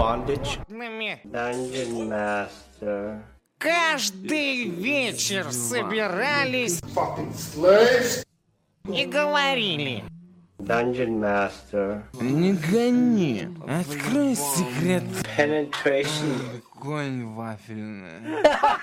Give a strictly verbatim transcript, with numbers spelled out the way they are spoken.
bondage. Dungeon Master. Каждый вечер собирались и говорили. Dungeon Master. Не гони. Открой секрет. Penetration. Конь вафельный.